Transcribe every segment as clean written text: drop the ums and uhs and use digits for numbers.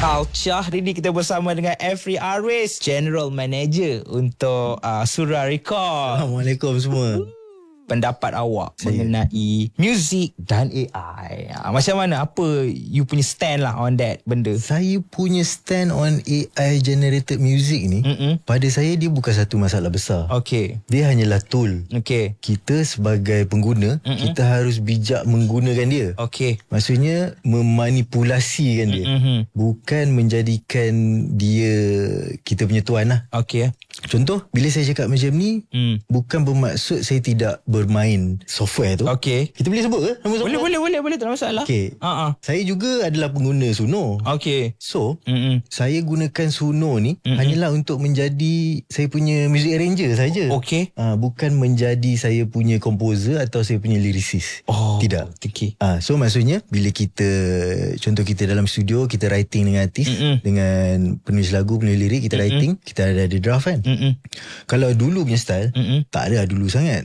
Culture. Hari ini kita bersama dengan Efri Aris, General Manager untuk Surah Record. Assalamualaikum semua. Pendapat awak mengenai muzik dan AI. Macam mana? Apa you punya stand lah on that benda? Saya punya stand on AI generated music ni, pada saya dia bukan satu masalah besar. Okay. Dia hanyalah tool. Okay. Kita sebagai pengguna, kita harus bijak menggunakan dia. Okay. Maksudnya memanipulasikan dia. Bukan menjadikan dia kita punya tuan lah. Okay. Contoh, bila saya cakap macam ni, bukan bermaksud saya tidak bermain software tu. Okay. Kita boleh sebut ke nama software? Boleh, tak ada masalah. Okay. Saya juga adalah pengguna Suno. Okay. So, saya gunakan Suno ni hanyalah untuk menjadi saya punya music arranger saja. Okay. Bukan menjadi saya punya composer atau saya punya lyricist. Tidak. Okay. So maksudnya bila kita, contoh kita dalam studio, kita writing dengan artis, dengan penulis lagu, penulis lirik, kita writing, kita ada draft kan. Kalau dulu punya style, tak ada dulu sangat.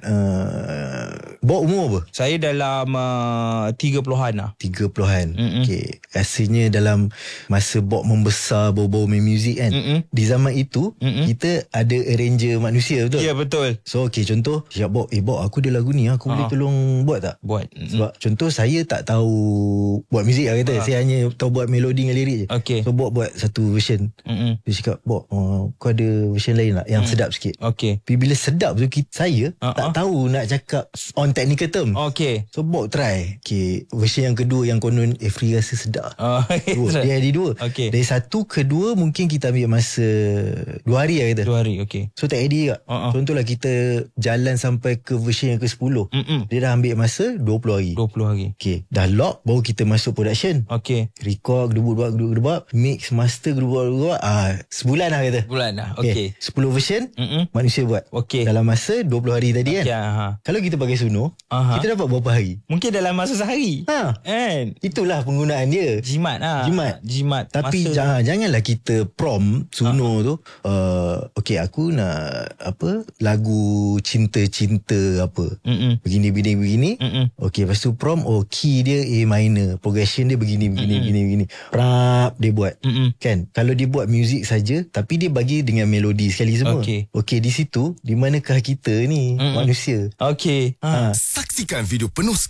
Bawa umur apa? Saya dalam 30-an lah. 30-an. Okay. Rasanya dalam masa Bob membesar, bau-bau main muzik kan, di zaman itu kita ada arranger manusia, betul? Ya, betul. So okay, contoh cakap Bob, Bob aku ada lagu ni, aku boleh tolong buat tak? Buat. Sebab contoh saya tak tahu buat muzik lah kata. Saya hanya tahu buat melodi dengan lirik je. Okay. So Bob buat satu version. Dia cakap, Bob, kau ada version lain tak yang sedap sikit? Okay. Tapi bila sedap tu saya tak tahu nak cakap on technical term. Okay. So Bob try. Okay, version yang kedua yang konon Efri rasa sedap. Dia ada dua. Okay. Dari satu ke dua mungkin kita ambil masa 2 hari lah kata. 2 hari. Okay. So tak edit tak? Contohlah kita jalan sampai ke version yang ke-10. Dia dah ambil masa 20 hari. 20 hari. Okay, dah lock, baru kita masuk production. Okay. Record, gedebuk, mix, master, gedebuk. Sebulan lah kata. Bulan lah. Okay. 10 version manusia buat. Okay. Dalam masa 20 hari tadi kan. Kalau kita pakai Suno, kita dapat berapa hari? Mungkin dalam masa sehari. Kan? Itulah penggunaan dia. Jimat lah. Jimat. Tapi janganlah kita prompt Suno tu, okay, aku nak lagu cinta-cinta apa. Begini. Okay, lepas tu prompt, key dia A minor, progression dia begini. Rap dia buat. Kan? Kalau dia buat muzik saja, tapi dia bagi dengan melodi sekali semua. Okay, di situ, di manakah kita ni manusia? Okay. Saksikan video penuh